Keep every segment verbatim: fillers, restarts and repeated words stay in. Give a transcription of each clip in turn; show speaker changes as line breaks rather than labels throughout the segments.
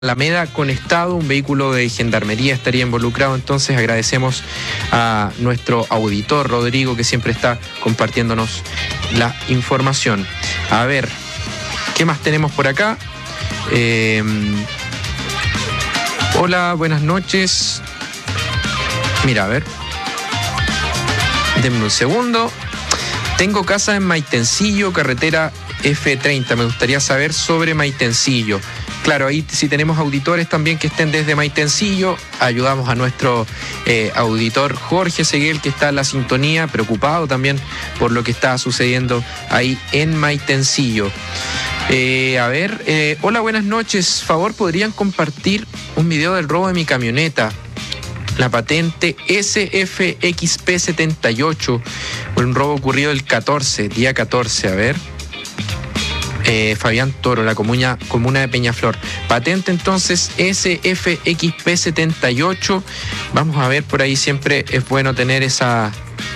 Alameda conectado, un vehículo de gendarmería estaría involucrado, entonces agradecemos a nuestro auditor Rodrigo que siempre está compartiéndonos la información. A ver, ¿qué más tenemos por acá? Eh, hola, buenas noches. Mira, a ver. Denme un segundo. Tengo casa en Maitencillo, carretera F treinta. Me gustaría saber sobre Maitencillo. Claro, ahí si tenemos auditores también que estén desde Maitencillo, ayudamos a nuestro eh, auditor Jorge Seguel, que está en la sintonía, preocupado también por lo que está sucediendo ahí en Maitencillo. Eh, a ver, eh, hola, buenas noches. Favor, ¿podrían compartir un video del robo de mi camioneta? La patente S F X P setenta y ocho, un robo ocurrido el catorce, día catorce, a ver. Eh, Fabián Toro, la comuna, comuna de Peñaflor. Patente entonces S F X P setenta y ocho. Vamos a ver por ahí, siempre es bueno tener esa,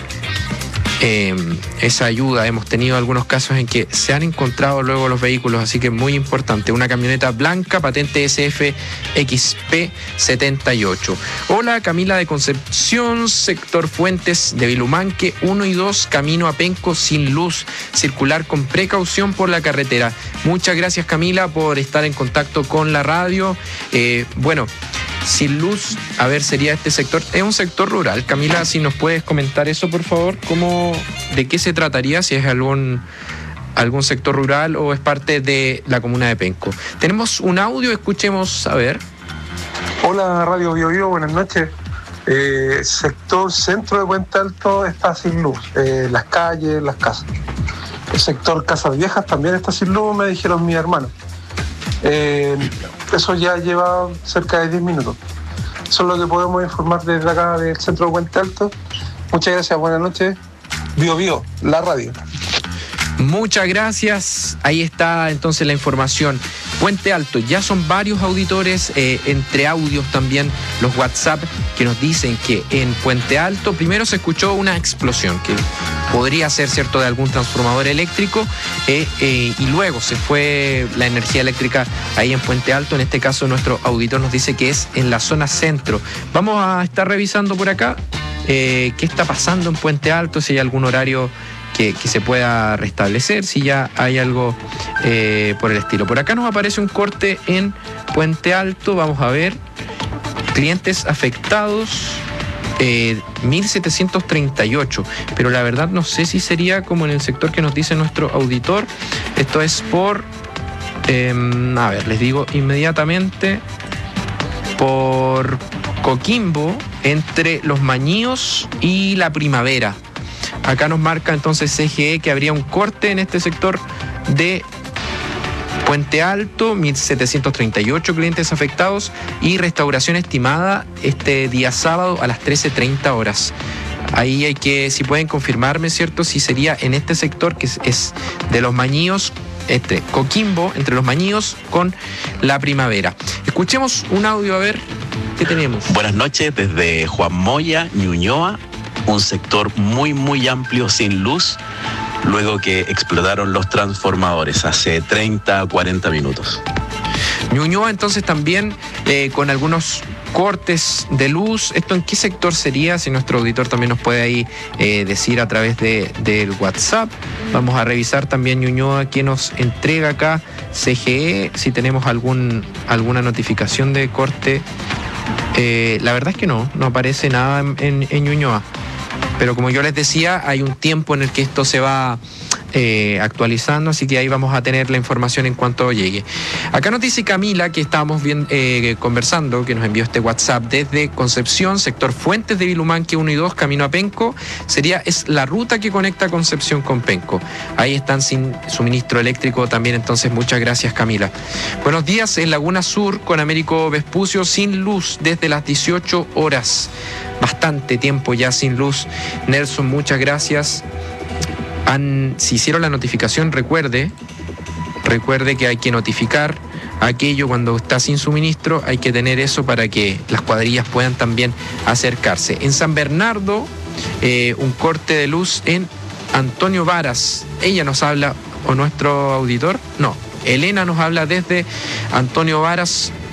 eh, esa ayuda. Hemos tenido algunos casos en que se han encontrado luego los vehículos, así que muy importante. Una camioneta blanca, patente S F X P setenta y ocho. Hola, Camila de Concepción, sector Fuentes de Vilumanque, uno y dos, camino a Penco sin luz, circular con precaución por la carretera. Muchas gracias, Camila, por estar en contacto con la radio. Eh, bueno, sin luz, a ver, sería este sector, es un sector rural. Camila, si nos puedes comentar eso, por favor, ¿cómo, de qué se trataría? Si es algún, algún sector rural o es parte de la comuna de Penco. Tenemos un audio, escuchemos, a ver.
Hola, Radio Bio Bio, buenas noches. Eh, sector centro de Puente Alto está sin luz, eh, las calles, las casas. El sector Casas Viejas también está sin luz, me dijeron mis hermanos. Eh, eso ya lleva cerca de diez minutos. Eso es lo que podemos informar desde acá del centro de Puente Alto. Muchas gracias, buenas noches. Bio Bio, la radio.
Muchas gracias. Ahí está entonces la información. Puente Alto, ya son varios auditores, eh, entre audios también, los WhatsApp, que nos dicen que en Puente Alto primero se escuchó una explosión, que podría ser cierto de algún transformador eléctrico, eh, eh, y luego se fue la energía eléctrica ahí en Puente Alto. En este caso nuestro auditor nos dice que es en la zona centro. Vamos a estar revisando por acá eh, qué está pasando en Puente Alto, si hay algún horario Que, que se pueda restablecer, si ya hay algo eh, por el estilo. Por acá nos aparece un corte en Puente Alto, vamos a ver, clientes afectados, eh, mil setecientos treinta y ocho, pero la verdad no sé si sería como en el sector que nos dice nuestro auditor. Esto es por, eh, a ver, les digo inmediatamente, por Coquimbo, entre Los Mañíos y La Primavera. Acá nos marca entonces C G E que habría un corte en este sector de Puente Alto, mil setecientos treinta y ocho clientes afectados y restauración estimada este día sábado a las trece treinta horas. Ahí hay que, si pueden confirmarme, ¿cierto? Si sería en este sector que es, es de Los Mañíos, este Coquimbo, entre Los Mañíos con La Primavera. Escuchemos un audio a ver qué tenemos.
Buenas noches desde Juan Moya, Ñuñoa. Un sector muy, muy amplio sin luz, luego que explotaron los transformadores hace treinta a cuarenta minutos.
Ñuñoa entonces también eh, con algunos cortes de luz. ¿Esto en qué sector sería? Si nuestro auditor también nos puede ahí eh, decir a través de, del WhatsApp. Vamos a revisar también Ñuñoa qué nos entrega acá C G E, si tenemos algún, alguna notificación de corte. Eh, la verdad es que no, no aparece nada en, en, en Ñuñoa. Pero como yo les decía, hay un tiempo en el que esto se va eh, actualizando, así que ahí vamos a tener la información en cuanto llegue. Acá nos dice Camila, que estábamos bien, eh, conversando, que nos envió este WhatsApp desde Concepción, sector Fuentes de Vilumanque uno y dos, camino a Penco. Sería, es la ruta que conecta Concepción con Penco. Ahí están sin suministro eléctrico también, entonces muchas gracias, Camila. Buenos días, en Laguna Sur con Américo Vespucio, sin luz desde las dieciocho horas. Bastante tiempo ya sin luz. Nelson, muchas gracias. Han, si hicieron la notificación, recuerde, recuerde que hay que notificar aquello cuando está sin suministro, hay que tener eso para que las cuadrillas puedan también acercarse. En San Bernardo, eh, un corte de luz en Antonio Varas. Ella nos habla, o nuestro auditor, no, Elena nos habla desde Antonio Varas,